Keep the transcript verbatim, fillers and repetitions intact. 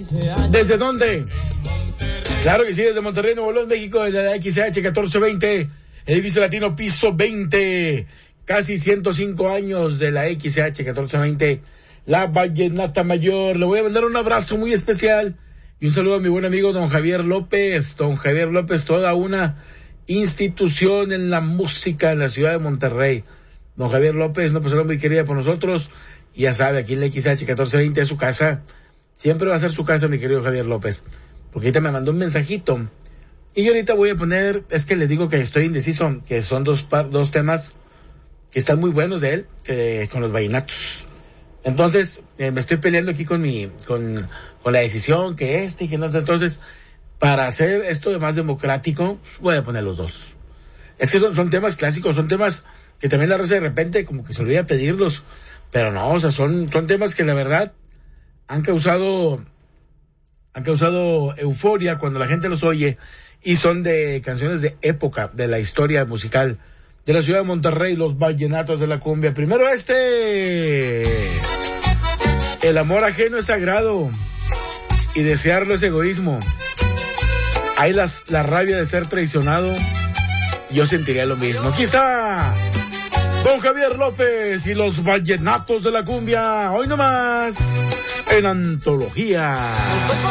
¿Desde dónde? Claro que sí, desde Monterrey, Nuevo León, México, desde la X H catorce veinte, edificio latino, piso veinte, casi ciento cinco años de la X H catorce veinte, la Vallenata Mayor. Le voy a mandar un abrazo muy especial y un saludo a mi buen amigo don Javier López. Don Javier López, toda una institución en la música en la ciudad de Monterrey. Don Javier López, una persona muy querida por nosotros, y ya sabe, aquí en la X H catorce veinte es su casa. Siempre va a ser su casa, mi querido Javier López. Porque ahorita me mandó un mensajito. Y yo ahorita voy a poner, es que le digo que estoy indeciso, que son dos par, dos temas que están muy buenos de él, eh, con los vallenatos. Entonces, eh, me estoy peleando aquí con mi, con, con la decisión, que este y que no. Entonces, para hacer esto de más democrático, voy a poner los dos. Es que son, son temas clásicos, son temas que también la raza de repente como que se olvida pedirlos. Pero no, o sea, son, son temas que la verdad han causado, han causado euforia cuando la gente los oye, y son de canciones de época de la historia musical de la ciudad de Monterrey, los vallenatos de la cumbia. Primero este, el amor ajeno es sagrado y desearlo es egoísmo. Hay las, la rabia de ser traicionado, yo sentiría lo mismo. Aquí está don Javier López y los vallenatos de la cumbia, hoy nomás en Antología.